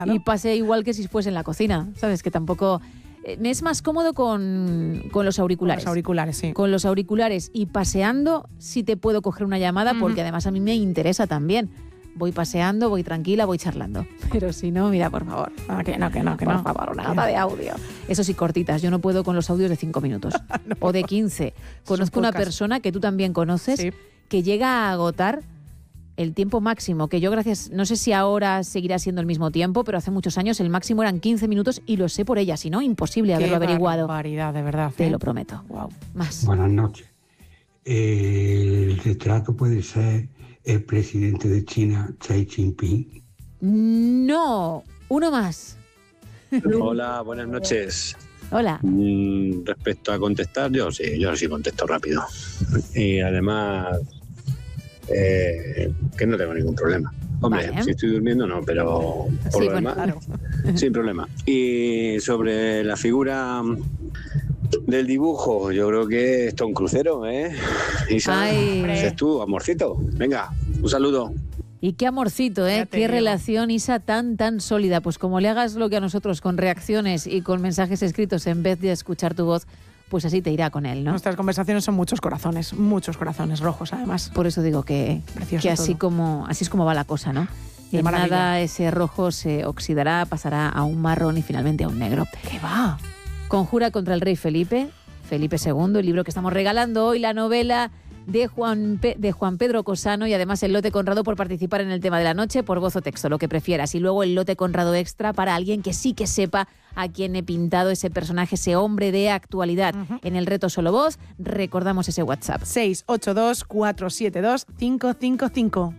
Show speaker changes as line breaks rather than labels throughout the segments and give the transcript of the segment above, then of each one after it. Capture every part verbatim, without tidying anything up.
Y pase igual que si fuese en la cocina, ¿sabes? Que tampoco... Me es más cómodo con, con los auriculares.
Con los auriculares, sí.
Con los auriculares y paseando sí te puedo coger una llamada, uh-huh. porque además a mí me interesa también. Voy paseando, voy tranquila, voy charlando. Pero si no, mira, por favor.
Ah, que no, que no, que
por
no.
Por favor, una nota de audio. Eso sí, cortitas. Yo no puedo con los audios de cinco minutos. no, o de quince. Conozco una persona que tú también conoces, sí. que llega a agotar el tiempo máximo, que yo gracias, no sé si ahora seguirá siendo el mismo tiempo, pero hace muchos años el máximo eran quince minutos y lo sé por ella, si no, imposible haberlo
Qué
averiguado.
Barbaridad, de verdad.
Te
¿eh?
lo prometo.
Wow.
Más.
Buenas noches. El retrato puede ser el presidente de China, Xi Jinping.
No, uno más.
Hola, buenas noches.
Hola.
Mm, respecto a contestar, yo sí, yo sí contesto rápido. Y además... Eh, que no tengo ningún problema. Hombre, vale. Si estoy durmiendo no, pero por
sí,
lo
bueno,
demás,
claro.
sin problema. Y sobre la figura del dibujo, yo creo que esto es un crucero, ¿eh? Isa, ¿es tú, amorcito? Venga, un saludo.
Y qué amorcito, ¿eh? Qué digo. Relación, Isa, tan, tan sólida. Pues como le hagas lo que a nosotros, con reacciones y con mensajes escritos en vez de escuchar tu voz, pues así te irá con él, ¿no?
Nuestras conversaciones son muchos corazones, muchos corazones rojos, además.
Por eso digo que, que así, como, así es como va la cosa, ¿no? En nada ese rojo se oxidará, pasará a un marrón y finalmente a un negro.
¿Qué va?
Conjura contra el rey Felipe, Felipe segundo, el libro que estamos regalando hoy, la novela de Juan, Pe- de Juan Pedro Cosano, y además el lote Conrado por participar en el tema de la noche, por voz o texto, lo que prefieras. Y luego el lote Conrado extra para alguien que sí que sepa a quién he pintado ese personaje, ese hombre de actualidad. Uh-huh. En el reto Solo Voz, recordamos ese WhatsApp.
seis ocho dos, cuatro siete dos, cinco cinco cinco.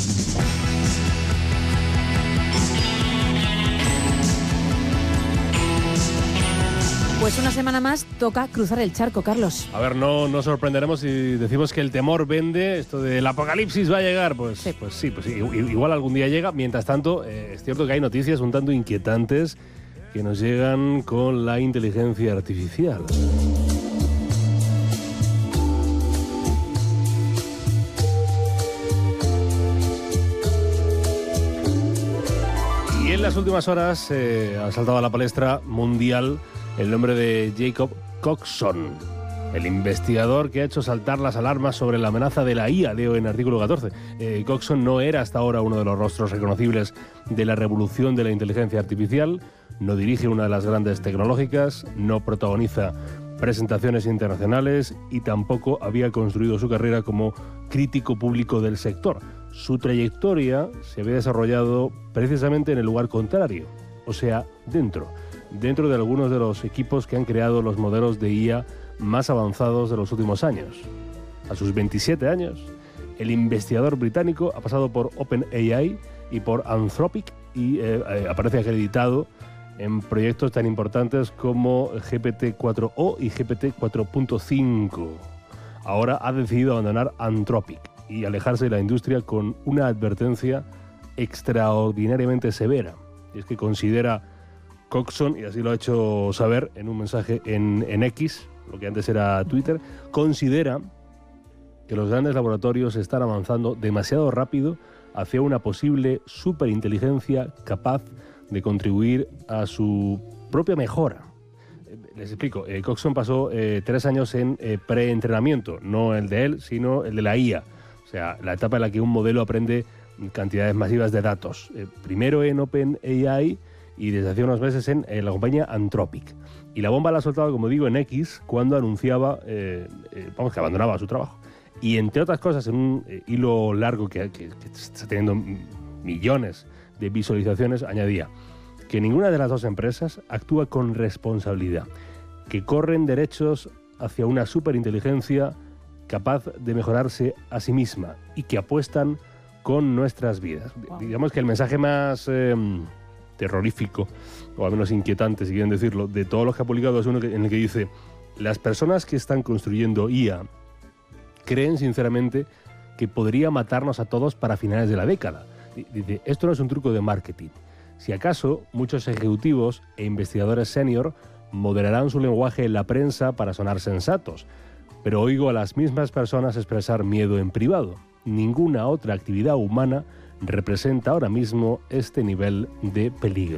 Pues una semana más toca cruzar el charco, Carlos.
A ver, no nos sorprenderemos si decimos que el temor vende, esto del apocalipsis va a llegar. Pues sí, pues, sí, pues sí, igual algún día llega. Mientras tanto, eh, es cierto que hay noticias un tanto inquietantes que nos llegan con la inteligencia artificial. Y en las últimas horas eh, ha saltado a la palestra mundial el nombre de Jacob Coxon, el investigador que ha hecho saltar las alarmas sobre la amenaza de la I A, leo en artículo catorce. Eh, Coxon no era hasta ahora uno de los rostros reconocibles de la revolución de la inteligencia artificial, no dirige una de las grandes tecnológicas, no protagoniza presentaciones internacionales y tampoco había construido su carrera como crítico público del sector. Su trayectoria se había desarrollado precisamente en el lugar contrario, o sea, dentro. dentro de algunos de los equipos que han creado los modelos de I A más avanzados de los últimos años. A sus veintisiete años, el investigador británico ha pasado por OpenAI y por Anthropic y eh, eh, aparece acreditado en proyectos tan importantes como G P T cuatro o y G P T cuatro punto cinco. Ahora ha decidido abandonar Anthropic y alejarse de la industria con una advertencia extraordinariamente severa. Y es que considera Coxon, y así lo ha hecho saber en un mensaje en, en X, lo que antes era Twitter, considera que los grandes laboratorios están avanzando demasiado rápido hacia una posible superinteligencia capaz de contribuir a su propia mejora. Les explico, eh, Coxon pasó eh, tres años en eh, preentrenamiento, no el de él, sino el de la I A, o sea, la etapa en la que un modelo aprende cantidades masivas de datos. Eh, primero en OpenAI, y desde hace unos meses en, en la compañía Anthropic. Y la bomba la ha soltado, como digo, en X, cuando anunciaba, eh, eh, vamos, que abandonaba su trabajo. Y entre otras cosas, en un eh, hilo largo que, que, que está teniendo millones de visualizaciones, añadía que ninguna de las dos empresas actúa con responsabilidad, que corren derechos hacia una superinteligencia capaz de mejorarse a sí misma y que apuestan con nuestras vidas. Wow. Digamos que el mensaje más... Eh, terrorífico, o al menos inquietante, si quieren decirlo, de todos los que ha publicado es uno que, en el que dice: las personas que están construyendo I A creen sinceramente que podría matarnos a todos para finales de la década. Dice, esto no es un truco de marketing. Si acaso, muchos ejecutivos e investigadores senior moderarán su lenguaje en la prensa para sonar sensatos, pero oigo a las mismas personas expresar miedo en privado. Ninguna otra actividad humana representa ahora mismo este nivel de peligro.